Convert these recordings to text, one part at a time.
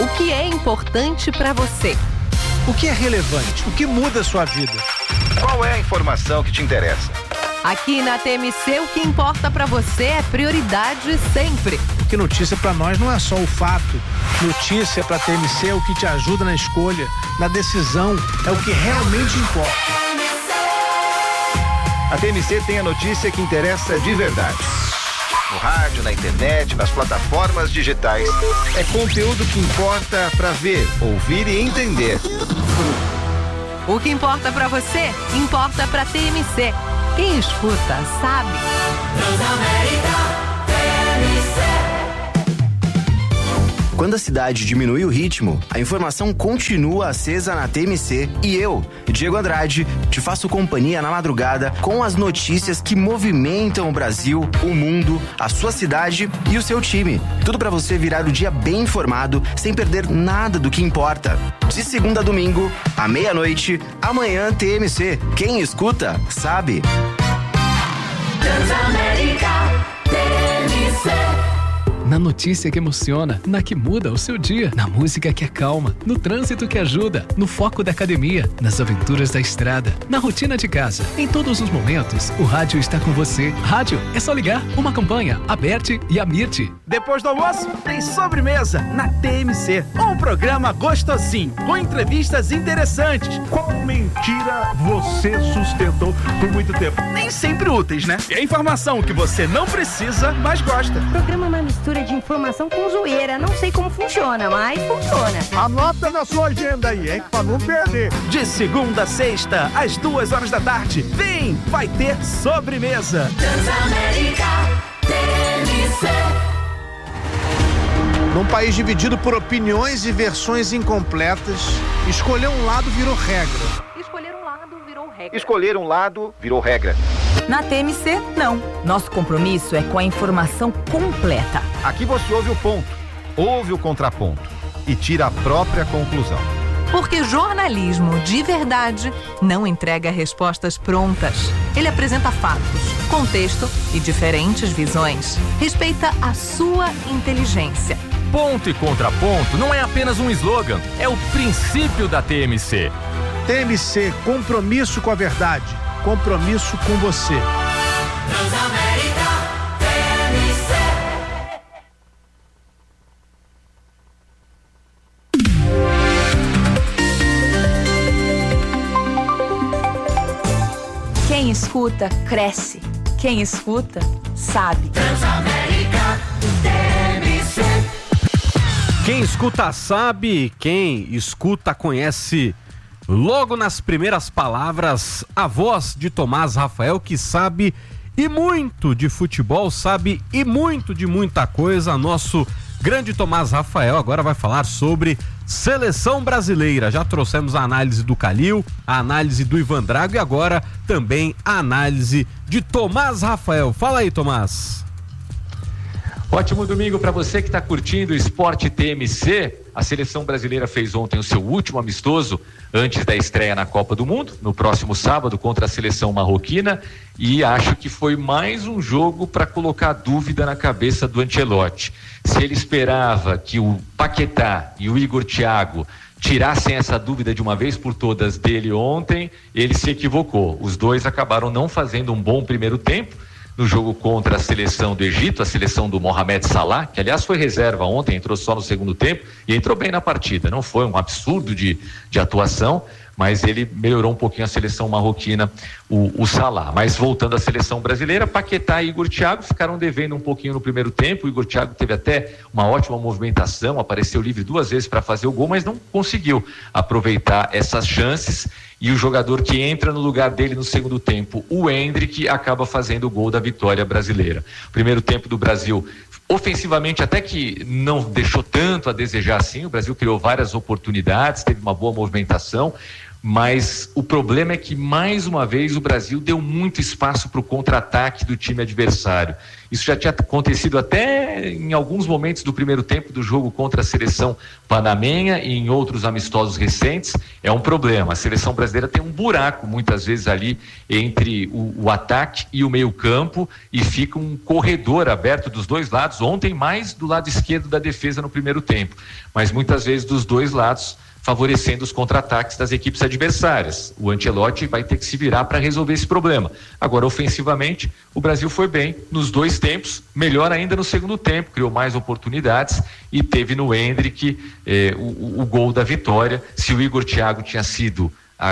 O que é importante para você? O que é relevante? O que muda a sua vida? Qual é a informação que te interessa? Aqui na TMC, o que importa para você é prioridade sempre. Porque notícia para nós não é só o fato. Notícia para TMC é o que te ajuda na escolha, na decisão, é o que realmente importa. A TMC tem a notícia que interessa de verdade. No rádio, na internet, nas plataformas digitais. É conteúdo que importa para ver, ouvir e entender. O que importa para você, importa para TMC. Quem escuta, sabe. Transamérica, TMC. Quando a cidade diminui o ritmo, a informação continua acesa na TMC e eu, Diego Andrade, te faço companhia na madrugada com as notícias que movimentam o Brasil, o mundo, a sua cidade e o seu time. Tudo para você virar o dia bem informado, sem perder nada do que importa. De segunda a domingo, à meia-noite, amanhã TMC. Quem escuta, sabe. Transamérica, TMC. Na notícia que emociona, na que muda o seu dia, na música que acalma, no trânsito que ajuda, no foco da academia, nas aventuras da estrada, na rotina de casa. Em todos os momentos, o rádio está com você. Rádio, é só ligar. Uma campanha, Aberte e Amirte. Depois do almoço, tem sobremesa na TMC. Um programa gostosinho, com entrevistas interessantes. Qual mentira você sustentou por muito tempo? Nem sempre úteis, né? E a informação que você não precisa, mas gosta. O programa é uma mistura de informação com zoeira. Não sei como funciona, mas funciona. Anota na sua agenda aí, hein? Pra não perder. De segunda a sexta, às 2h da tarde. Vem, vai ter sobremesa. Transamérica, TMC. Num país dividido por opiniões e versões incompletas, escolher um lado virou regra. Escolher um lado virou regra. Escolher um lado virou regra. Na TMC, não. Nosso compromisso é com a informação completa. Aqui você ouve o ponto, ouve o contraponto e tira a própria conclusão. Porque jornalismo de verdade não entrega respostas prontas. Ele apresenta fatos, contexto e diferentes visões. Respeita a sua inteligência. Ponto e contraponto não é apenas um slogan, é o princípio da TMC. TMC, compromisso com a verdade, compromisso com você. Transamérica, TMC. Quem escuta, cresce. Quem escuta, sabe. Transamérica, TMC. Quem escuta sabe, quem escuta conhece. Logo nas primeiras palavras, a voz de Tomás Rafael, que sabe e muito de futebol, sabe e muito de muita coisa. Nosso grande Tomás Rafael agora vai falar sobre seleção brasileira. Já trouxemos a análise do Calil, a análise do Ivan Drago e agora também a análise de Tomás Rafael. Fala aí, Tomás. Ótimo domingo para você que está curtindo o Esporte TMC. A seleção brasileira fez ontem o seu último amistoso antes da estreia na Copa do Mundo, no próximo sábado contra a seleção marroquina, e acho que foi mais um jogo para colocar dúvida na cabeça do Ancelotti. Se ele esperava que o Paquetá e o Igor Thiago tirassem essa dúvida de uma vez por todas dele ontem, ele se equivocou. Os dois acabaram não fazendo um bom primeiro tempo no jogo contra a seleção do Egito, a seleção do Mohamed Salah, que aliás foi reserva ontem, entrou só no segundo tempo e entrou bem na partida. Não foi um absurdo de atuação, mas ele melhorou um pouquinho a seleção marroquina, o Salah. Mas voltando à seleção brasileira, Paquetá e Igor Thiago ficaram devendo um pouquinho no primeiro tempo. O Igor Thiago teve até uma ótima movimentação, apareceu livre 2 vezes para fazer o gol, mas não conseguiu aproveitar essas chances. E o jogador que entra no lugar dele no segundo tempo, o Endrick, acaba fazendo o gol da vitória brasileira. O primeiro tempo do Brasil, ofensivamente, até que não deixou tanto a desejar assim. O Brasil criou várias oportunidades, teve uma boa movimentação. mas o problema é que, mais uma vez, o Brasil deu muito espaço para o contra-ataque do time adversário. Isso já tinha acontecido até em alguns momentos do primeiro tempo do jogo contra a seleção panamenha e em outros amistosos recentes. É um problema. A seleção brasileira tem um buraco, muitas vezes, ali entre o ataque e o meio-campo, e fica um corredor aberto dos dois lados. Ontem, mais do lado esquerdo da defesa no primeiro tempo, mas muitas vezes dos dois lados, favorecendo os contra-ataques das equipes adversárias. O Ancelotti vai ter que se virar para resolver esse problema. Agora, ofensivamente, o Brasil foi bem nos dois tempos, melhor ainda no segundo tempo, criou mais oportunidades e teve no Endrick o gol da vitória. Se o Igor Thiago tinha sido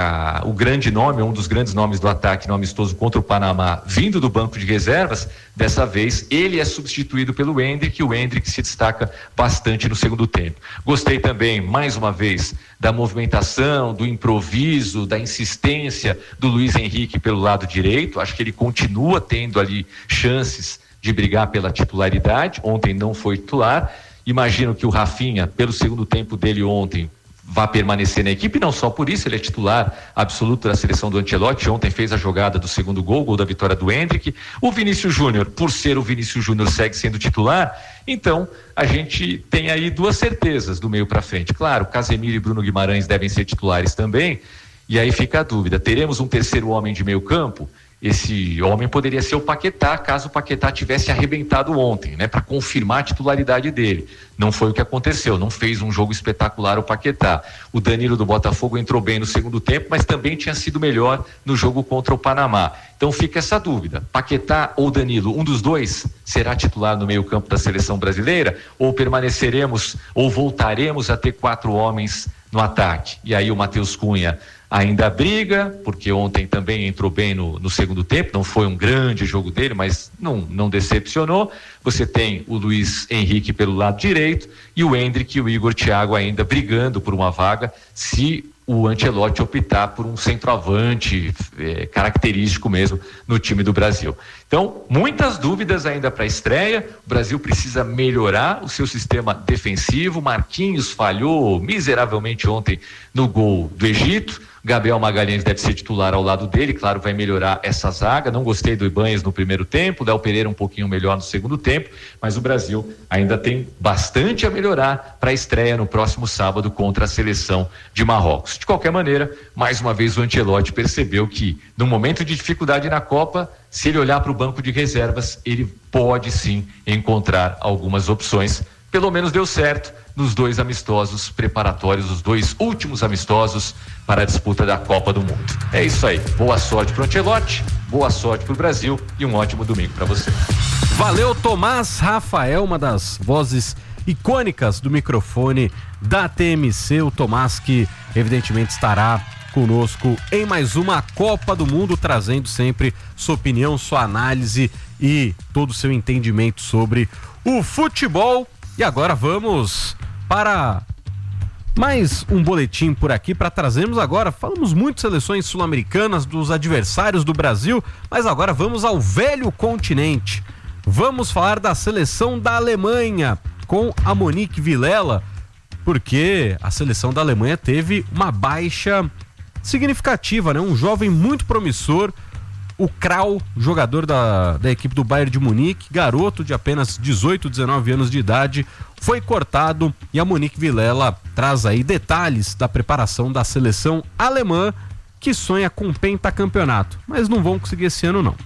o grande nome, um dos grandes nomes do ataque no amistoso contra o Panamá, vindo do banco de reservas, dessa vez ele é substituído pelo Endrick, e o Endrick se destaca bastante no segundo tempo. Gostei também, mais uma vez, da movimentação, do improviso, da insistência do Luiz Henrique pelo lado direito. Acho que ele continua tendo ali chances de brigar pela titularidade. Ontem não foi titular. Imagino que o Rafinha, pelo segundo tempo dele ontem, vai permanecer na equipe, não só por isso, ele é titular absoluto da seleção do Ancelotti. Ontem fez a jogada do segundo gol da vitória do Endrick. O Vinícius Júnior, por ser o Vinícius Júnior, segue sendo titular. Então, a gente tem aí duas certezas do meio para frente. Claro, Casemiro e Bruno Guimarães devem ser titulares também, e aí fica a dúvida: teremos um terceiro homem de meio campo? Esse homem poderia ser o Paquetá, caso o Paquetá tivesse arrebentado ontem, né, para confirmar a titularidade dele. Não foi o que aconteceu, não fez um jogo espetacular o Paquetá. O Danilo do Botafogo entrou bem no segundo tempo, mas também tinha sido melhor no jogo contra o Panamá. Então fica essa dúvida: Paquetá ou Danilo, um dos dois será titular no meio-campo da seleção brasileira, ou permaneceremos, ou voltaremos a ter 4 homens no ataque? E aí o Matheus Cunha ainda briga, porque ontem também entrou bem no segundo tempo, não foi um grande jogo dele, mas não decepcionou. Você tem o Luiz Henrique pelo lado direito e o Endrick e o Igor Thiago ainda brigando por uma vaga, se o Ancelotti optar por um centroavante característico mesmo no time do Brasil. Então, muitas dúvidas ainda para a estreia. O Brasil precisa melhorar o seu sistema defensivo. Marquinhos falhou miseravelmente ontem no gol do Egito. Gabriel Magalhães deve ser titular ao lado dele, claro, vai melhorar essa zaga. Não gostei do Ibanez no primeiro tempo, Léo Pereira um pouquinho melhor no segundo tempo, mas o Brasil ainda tem bastante a melhorar para a estreia no próximo sábado contra a seleção de Marrocos. De qualquer maneira, mais uma vez o Ancelotti percebeu que no momento de dificuldade na Copa, se ele olhar para o banco de reservas, ele pode sim encontrar algumas opções. Pelo menos deu certo nos 2 amistosos preparatórios, os 2 últimos amistosos para a disputa da Copa do Mundo. É isso aí. Boa sorte pro Ancelotti, boa sorte pro Brasil e um ótimo domingo para você. Valeu, Tomás Rafael, uma das vozes icônicas do microfone da TMC. O Tomás, que evidentemente estará conosco em mais uma Copa do Mundo, trazendo sempre sua opinião, sua análise e todo o seu entendimento sobre o futebol. E agora vamos para mais um boletim por aqui para trazermos agora. Falamos muito de seleções sul-americanas, dos adversários do Brasil, mas agora vamos ao velho continente. Vamos falar da seleção da Alemanha com a Monique Vilela, porque a seleção da Alemanha teve uma baixa significativa, né? Um jovem muito promissor, o Krau, jogador da equipe do Bayern de Munique, garoto de apenas 18, 19 anos de idade, foi cortado, e a Monique Vilela traz aí detalhes da preparação da seleção alemã, que sonha com um pentacampeonato, mas não vão conseguir esse ano não.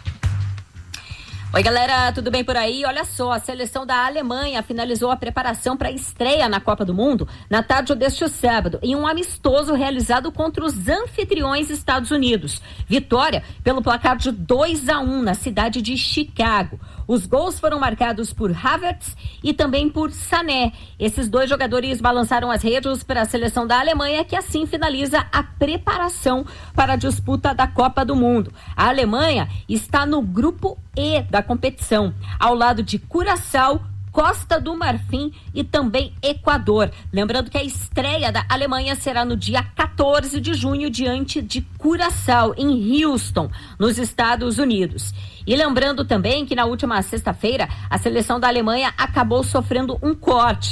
Oi galera, tudo bem por aí? Olha só, a seleção da Alemanha finalizou a preparação para a estreia na Copa do Mundo na tarde deste sábado, em um amistoso realizado contra os anfitriões Estados Unidos. Vitória pelo placar de 2-1 na cidade de Chicago. Os gols foram marcados por Havertz e também por Sané. Esses 2 jogadores balançaram as redes para a seleção da Alemanha, que assim finaliza a preparação para a disputa da Copa do Mundo. A Alemanha está no grupo E da competição, ao lado de Curaçao, Costa do Marfim e também Equador. Lembrando que a estreia da Alemanha será no dia 14 de junho diante de Curaçao, em Houston, nos Estados Unidos. E lembrando também que na última sexta-feira a seleção da Alemanha acabou sofrendo um corte.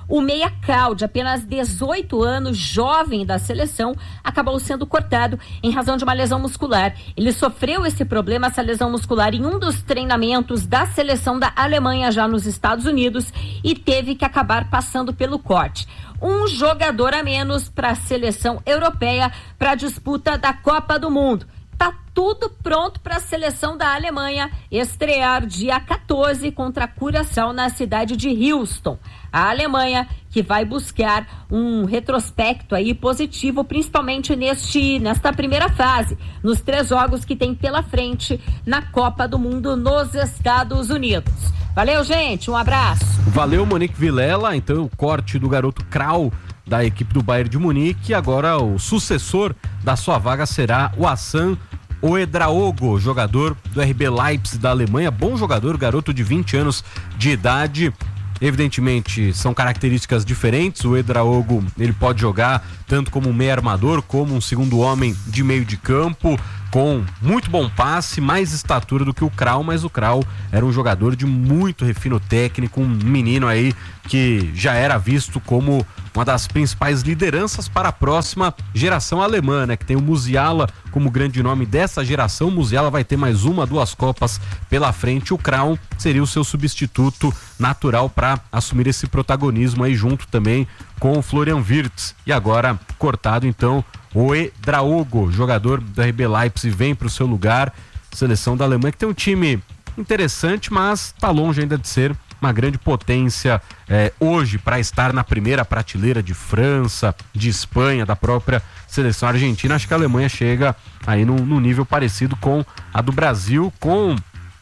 O meia Cal, de apenas 18 anos, jovem da seleção, acabou sendo cortado em razão de uma lesão muscular. Ele sofreu esse problema, essa lesão muscular, em um dos treinamentos da seleção da Alemanha, já nos Estados Unidos, e teve que acabar passando pelo corte. Um jogador a menos para a seleção europeia para a disputa da Copa do Mundo. Tá tudo pronto para a seleção da Alemanha estrear dia 14 contra a Curaçao na cidade de Houston. A Alemanha que vai buscar um retrospecto aí positivo, principalmente nesta primeira fase, nos 3 jogos que tem pela frente na Copa do Mundo nos Estados Unidos. Valeu, gente, um abraço. Valeu, Monique Vilela. Então, o corte do garoto Krau da equipe do Bayern de Munique. Agora o sucessor da sua vaga será o Hassan Ouedraogo, jogador do RB Leipzig da Alemanha. Bom jogador, garoto de 20 anos de idade. Evidentemente, são características diferentes. O Ouedraogo, ele pode jogar tanto como um meio armador, como um segundo homem de meio de campo, com muito bom passe, mais estatura do que o Krau, mas o Krau era um jogador de muito refino técnico, um menino aí que já era visto como uma das principais lideranças para a próxima geração alemã, né? Que tem o Musiala como grande nome dessa geração. O Musiala vai ter mais 1, 2 Copas pela frente. O Krau seria o seu substituto natural para assumir esse protagonismo aí, junto também com o Florian Wirtz. E agora cortado então o Ouedraogo, jogador da RB Leipzig, vem para o seu lugar. Seleção da Alemanha que tem um time interessante, mas está longe ainda de ser uma grande potência hoje para estar na primeira prateleira de França, de Espanha, da própria seleção argentina. Acho que a Alemanha chega aí num nível parecido com a do Brasil, com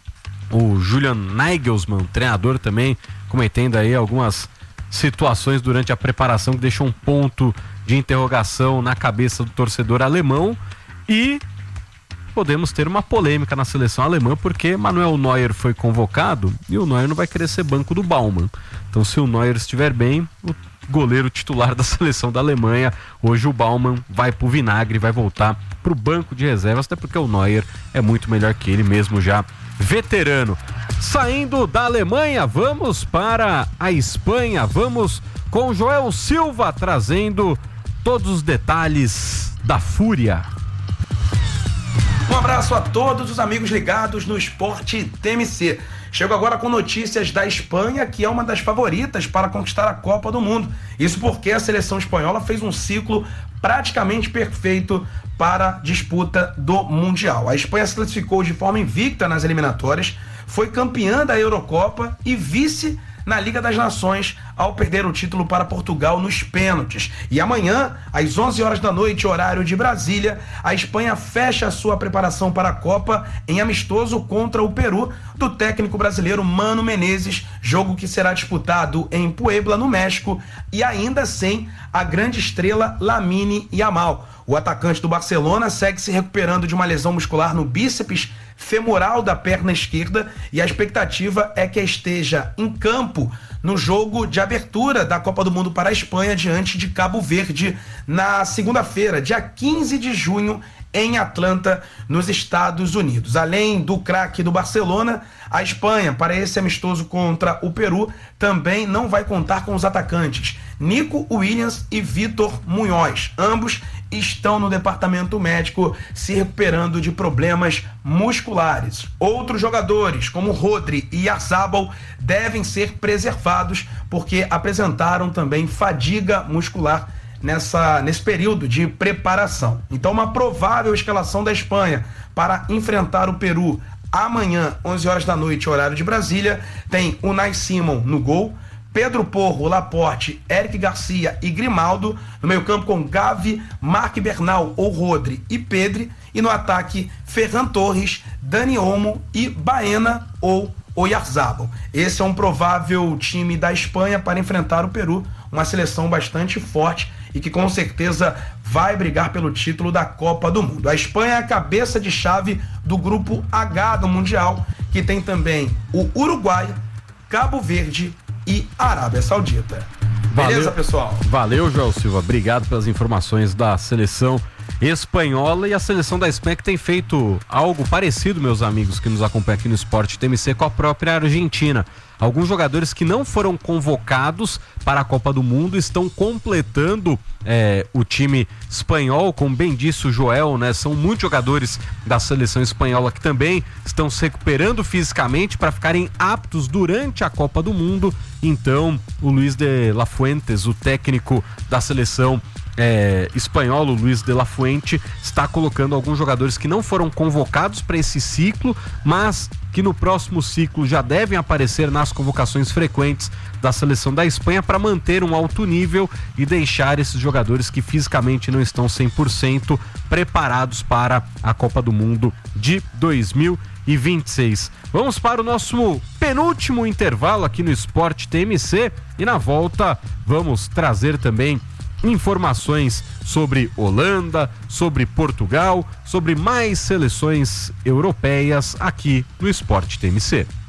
o Julian Nagelsmann, treinador também, cometendo aí algumas situações durante a preparação que deixam um ponto de interrogação na cabeça do torcedor alemão. E podemos ter uma polêmica na seleção alemã, porque Manuel Neuer foi convocado e o Neuer não vai querer ser banco do Baumann. Então, se o Neuer estiver bem, o goleiro titular da seleção da Alemanha, hoje o Baumann vai pro vinagre, vai voltar pro banco de reservas, até porque o Neuer é muito melhor que ele, mesmo já veterano. Saindo da Alemanha, vamos para a Espanha, vamos com Joel Silva trazendo todos os detalhes da Fúria. Um abraço a todos os amigos ligados no Esporte TMC. Chego agora com notícias da Espanha, que é uma das favoritas para conquistar a Copa do Mundo. Isso porque a seleção espanhola fez um ciclo praticamente perfeito para a disputa do Mundial. A Espanha se classificou de forma invicta nas eliminatórias, foi campeã da Eurocopa e vice na Liga das Nações ao perder o título para Portugal nos pênaltis. E amanhã, às 11 horas da noite, horário de Brasília, a Espanha fecha a sua preparação para a Copa em amistoso contra o Peru do técnico brasileiro Mano Menezes, jogo que será disputado em Puebla, no México, e ainda sem a grande estrela Lamine Yamal. O atacante do Barcelona segue se recuperando de uma lesão muscular no bíceps femoral da perna esquerda e a expectativa é que esteja em campo no jogo de abertura da Copa do Mundo para a Espanha diante de Cabo Verde na segunda-feira, dia 15 de junho, em Atlanta, nos Estados Unidos. Além do craque do Barcelona, a Espanha, para esse amistoso contra o Peru, também não vai contar com os atacantes Nico Williams e Vitor Munhoz. Ambos estão no departamento médico se recuperando de problemas musculares. Outros jogadores, como Rodri e Oyarzabal, devem ser preservados porque apresentaram também fadiga muscular nesse período de preparação. Então, uma provável escalação da Espanha para enfrentar o Peru amanhã, 11 horas da noite, horário de Brasília, tem Unai Simon no gol, Pedro Porro, Laporte, Eric Garcia e Grimaldo, no meio campo com Gavi, Marc Bernal ou Rodri e Pedri, e no ataque Ferran Torres, Dani Olmo e Baena ou Oyarzabal. Esse é um provável time da Espanha para enfrentar o Peru, uma seleção bastante forte e que com certeza vai brigar pelo título da Copa do Mundo. A Espanha é a cabeça de chave do grupo H do Mundial, que tem também o Uruguai, Cabo Verde e Arábia Saudita. Beleza, pessoal? Valeu, Joel Silva. Obrigado pelas informações da seleção espanhola, e a seleção da Espanha que tem feito algo parecido, meus amigos que nos acompanham aqui no Esporte TMC, com a própria Argentina. Alguns jogadores que não foram convocados para a Copa do Mundo estão completando o time espanhol, como bem disse o Joel, né? São muitos jogadores da seleção espanhola que também estão se recuperando fisicamente para ficarem aptos durante a Copa do Mundo. Então, o Luis de la Fuente, o técnico da seleção espanhol, o Luis de la Fuente, está colocando alguns jogadores que não foram convocados para esse ciclo, mas que no próximo ciclo já devem aparecer nas convocações frequentes da seleção da Espanha para manter um alto nível e deixar esses jogadores que fisicamente não estão 100% preparados para a Copa do Mundo de 2026. Vamos para o nosso penúltimo intervalo aqui no Esporte TMC e na volta vamos trazer também informações sobre Holanda, sobre Portugal, sobre mais seleções europeias aqui no Esporte TMC.